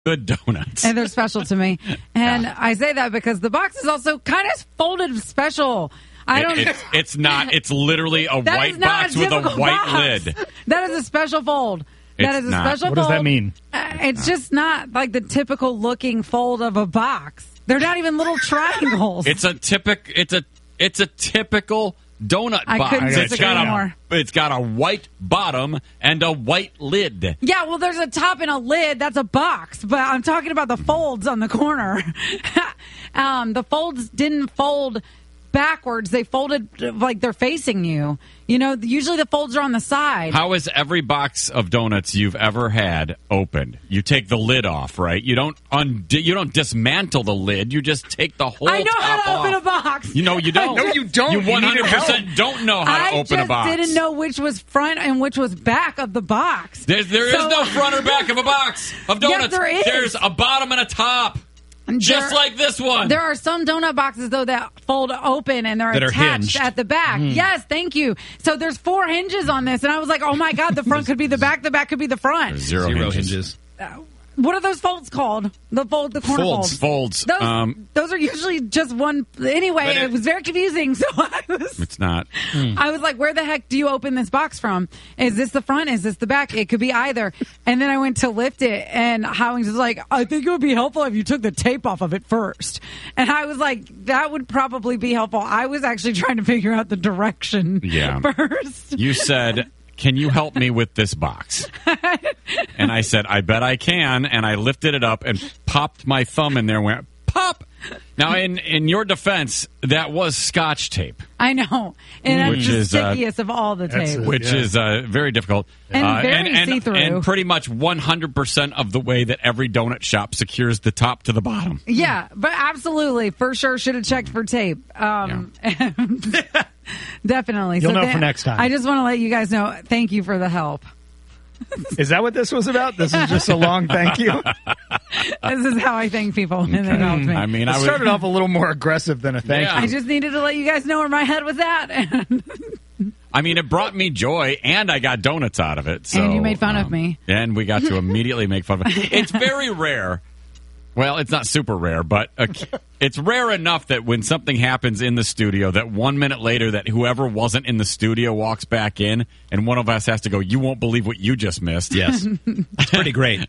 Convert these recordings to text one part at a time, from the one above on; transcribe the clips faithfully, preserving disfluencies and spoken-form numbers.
good donuts. And they're special to me. And yeah. I say that because the box is also kind of folded special. I don't. It, it's, it's not. It's literally a white box a with a white box. lid. That is a special fold. It's that is a not. special what fold. What does that mean? Uh, it's it's just not like the typical looking fold of a box. They're not even little triangles. It's a typical. It's a. It's a typical donut I box. couldn't It's disagree got more. a. It's got a white bottom and a white lid. Yeah, well, there's a top and a lid. That's a box. But I'm talking about the folds on the corner. um, the folds didn't fold backwards. They folded like they're facing you. You know, usually the folds are on the side. How is every box of donuts you've ever had opened? You take the lid off, right? You don't undo, you don't dismantle the lid. You just take the whole I know top how to off. open a box. You know you don't. No, you don't. You You one hundred percent needed don't know how to I open a box. just didn't know which was front and which was back of the box. There's, there So- is no front or back of a box of donuts. Yes, there is. There's a bottom and a top. Just There- like this one. There are some donut boxes, though, that fold open and they're That are attached hinged. at the back. Hmm. Yes, thank you. So there's four hinges on this, and I was like, oh, my God, the front could be the back, the back could be the front. Zero, Zero hinges. hinges. What are those folds called? The fold, the corner Folds. folds. Folds. Those, Um, those are usually just one. Anyway, But it, it- was very confusing. So I was, it's not. I was like, where the heck do you open this box from? Is this the front? Is this the back? It could be either. And then I went to lift it, and Howings was like, I think it would be helpful if you took the tape off of it first. And I was like, that would probably be helpful. I was actually trying to figure out the direction Yeah. first. You said, can you help me with this box? And I said, I bet I can. And I lifted it up and popped my thumb in there and went, pop. Now, in, in your defense, that was Scotch tape. I know. And that's Which the is, uh, stickiest of all the that's tape. a- Which Yeah. is uh, very difficult. And uh, very and, and, see-through. and pretty much one hundred percent of the way that every donut shop secures the top to the bottom. Yeah, but absolutely, for sure, should have checked for tape. Um, Definitely. You'll know then- for next time. I just want to let you guys know, thank you for the help. Is that what this was about? This is just a long thank you. This is how I thank people when they helped me. I mean, It I started would, off a little more aggressive than a thank Yeah. I you. just needed to let you guys know where my head was at. I mean, it brought me joy, and I got donuts out of it. So, And you made fun of um, me. And we got to immediately make fun of it. It's very rare. Well, it's not super rare, but uh, it's rare enough that when something happens in the studio, that one minute later, that whoever wasn't in the studio walks back in, and one of us has to go, you won't believe what you just missed. Yes. It's pretty great.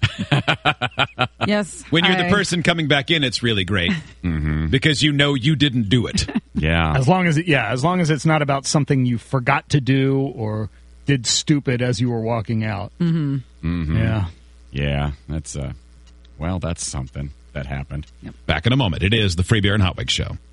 Yes. When you're I- the person coming back in, it's really great. Mm-hmm. Because you know you didn't do it. Yeah. As long as it, yeah, as long as it's not about something you forgot to do or did stupid as you were walking out. Mm-hmm. Mm-hmm. Yeah. Yeah. That's, uh, well, that's something that happened. Back in a moment. It is the Free Beer and Hot Wings Show.